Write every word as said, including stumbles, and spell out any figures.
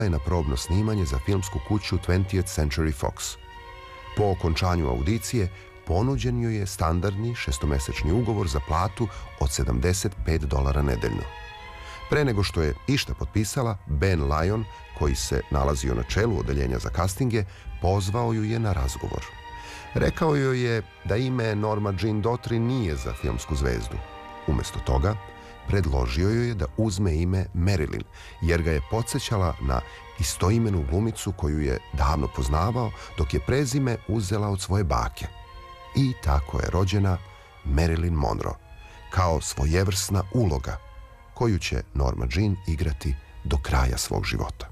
je na probno snimanje za filmsku kuću twentieth Century Fox. Po okončanju audicije ponuđen joj je standardni šestomesečni ugovor za platu od sedamdeset pet dolara nedeljno. Pre nego što je išta potpisala, Ben Lyon, koji se nalazio na čelu odeljenja za kastinge, pozvao ju je na razgovor. Rekao joj je da ime Norma Jean Daughtry nije za filmsku zvezdu. Umesto toga, predložio joj je da uzme ime Marilyn, jer ga je podsjećala na istoimenu glumicu koju je davno poznavao, dok je prezime uzela od svoje bake. I tako je rođena Marilyn Monroe, kao svojevrsna uloga koju će Norma Jean igrati do kraja svog života.